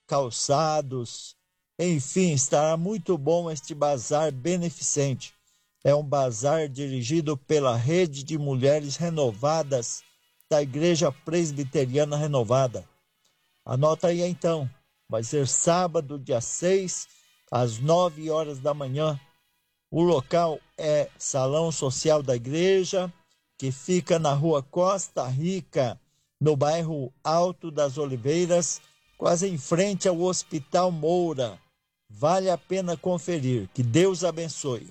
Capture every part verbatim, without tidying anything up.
calçados, enfim, estará muito bom este bazar beneficente. É um bazar dirigido pela Rede de Mulheres Renovadas da Igreja Presbiteriana Renovada. Anota aí então, vai ser sábado, dia seis, às nove horas da manhã. O local é Salão Social da Igreja, que fica na rua Costa Rica, no bairro Alto das Oliveiras, quase em frente ao Hospital Moura. Vale a pena conferir. Que Deus abençoe.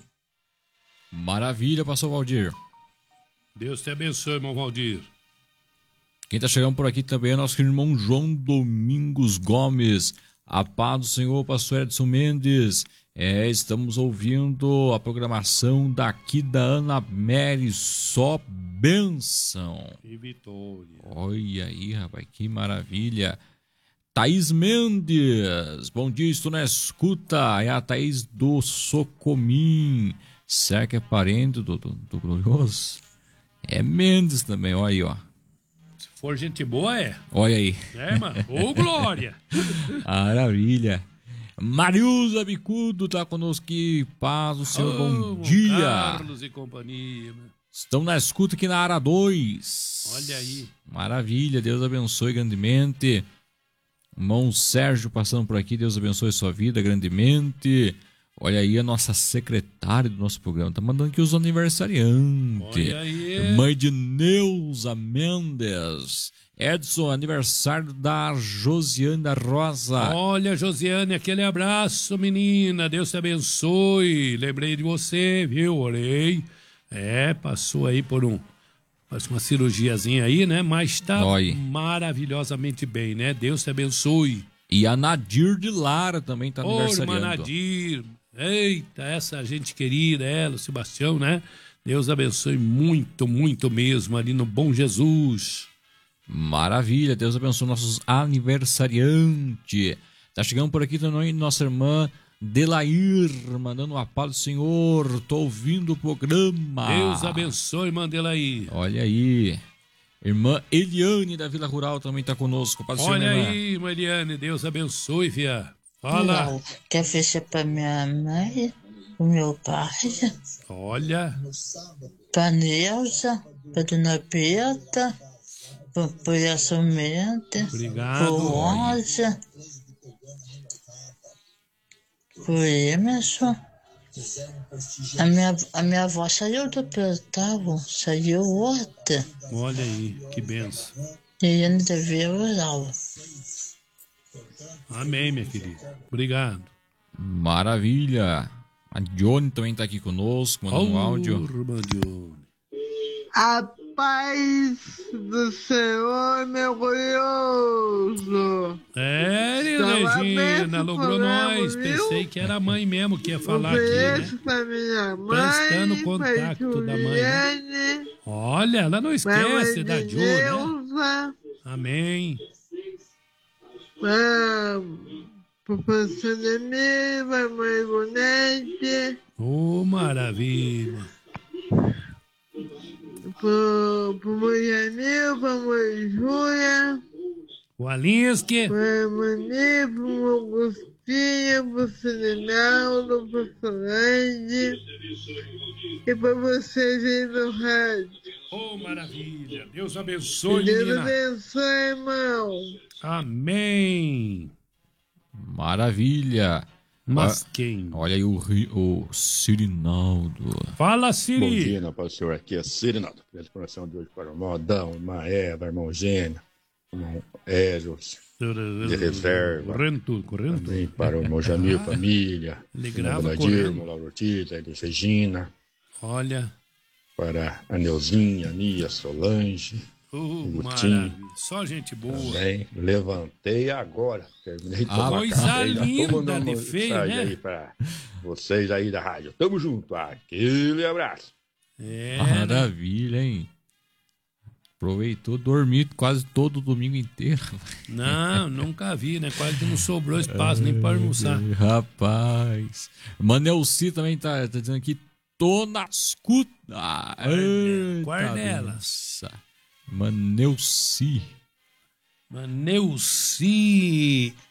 Maravilha, pastor Valdir. Deus te abençoe, irmão Valdir. Quem tá chegando por aqui também é nosso irmão João Domingos Gomes. A paz do Senhor, pastor Edson Mendes. É, estamos ouvindo a programação daqui da Ana Mary, só bênção. Que vitória. Olha aí, rapaz, que maravilha. Thaís Mendes, bom dia, estou na escuta. É a Thaís do Socomim. Será que é parente do, do, do Glorioso? É Mendes também, olha aí, ó. Se for gente boa, é. Olha aí. É, mano. Ô, glória. Maravilha. Marilza Bicudo tá conosco aqui. Paz do Senhor, oh, bom dia. Carlos e companhia. Mano. Estão na escuta aqui na área dois. Olha aí. Maravilha, Deus abençoe grandemente. Irmão Sérgio passando por aqui, Deus abençoe sua vida grandemente. Olha aí a nossa secretária do nosso programa, tá mandando aqui os aniversariantes. Olha aí. Mãe de Neuza Mendes. Edson, aniversário da Josiane da Rosa. Olha, Josiane, aquele abraço, menina. Deus te abençoe. Lembrei de você, viu? Orei. É, passou aí por um... Faz uma cirurgiazinha aí, né? Mas tá Oi. maravilhosamente bem, né? Deus te abençoe. E a Nadir de Lara também tá Ô, aniversariando. irmã Nadir. Eita, essa gente querida, ela, o Sebastião, né? Deus abençoe muito, muito mesmo ali no Bom Jesus. Maravilha, Deus abençoe nossos aniversariantes. Tá chegando por aqui também nossa irmã Delair, mandando uma paz do Senhor. Tô ouvindo o programa. Deus abençoe, irmã Delair. Olha aí. Irmã Eliane da Vila Rural também tá conosco. Paz do Senhor, Olha irmã. aí, irmã Eliane, Deus abençoe, fia. Fala. Não, quer fechar pra minha mãe, pro meu pai, Olha. pra Neuza, pra Dona Beta, pro, pro Yassumente, Obrigado. pro Rosa, pro Emerson. A minha, a minha avó saiu do pelotão, saiu outra. Olha aí, que benção. E ainda devia orar. Amém, minha querida. Obrigado. Maravilha. A Johnny também tá aqui conosco, mandando oh, um áudio. Irmã Johnny. A paz do Senhor, meu glorioso. É, Regina, logrou nós. Pensei que era a mãe mesmo que ia falar aqui, né? Pra minha mãe, prestando o contato da mãe, né? Olha, ela não esquece da Jo, né? Amém. Para o professor Demir, para a mãe Bonete. Oh, maravilha. Para o Mojanil, para a mãe Júlia. O Alinsky. Para a Mani, para o Augustinho, para o Sirinaldo, para o Solange. E para vocês aí no rádio. Oh, maravilha. Deus abençoe, Deus menina. abençoe, irmão. Amém. Maravilha. Mas quem? Olha aí o, o Cirinaldo. Fala, Siri. Bom dia, né, pastor? Aqui é Cirinaldo. Grande coração de hoje para o irmão Adão, irmã Eva, irmão Gênio, irmão Eros, de reserva. Correndo tudo, correndo Também tudo. para o irmão Jamil, família. Ele irmão grava Nadir, correndo. irmão Lauro Ortiz, a Elis Regina. Olha. Para a Neuzinha, a Nia, Solange. Uh, o maravilha. Só gente boa. Também levantei agora. Terminei de Ah, tomar coisa café, já tô linda mandando de uma feio, mensagem né? aí para vocês aí da rádio. Tamo junto. Aquele abraço. É, Maravilha, hein? Aproveitou, dormi quase todo o domingo inteiro. Não, nunca vi, né? Quase que não sobrou espaço nem para almoçar. Rapaz. Manelci também tá, tá dizendo aqui, tô na escuta. Qual delas? Manelci. Manelci.